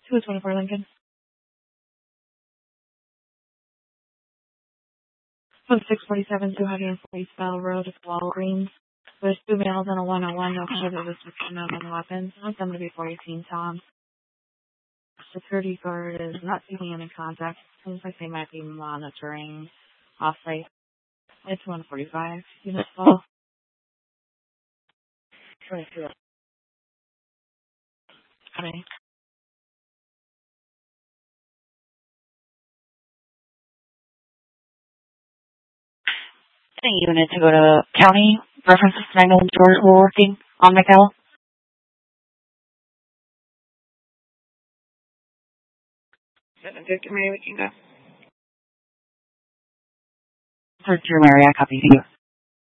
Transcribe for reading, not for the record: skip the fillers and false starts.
224 Lincoln. From 647 240 Spell Road, Walgreens. There's 2 males and a 101. No further restriction of any weapons. I want them to be 418 Tom. Security guard is not seeking any contact. Seems like they might be monitoring off-site. It's 145. Units full. 22. Okay. Any unit to go to county. References to 911 George were working on McDowell. Victor Mary, we can go. Search your Mary, I copy you.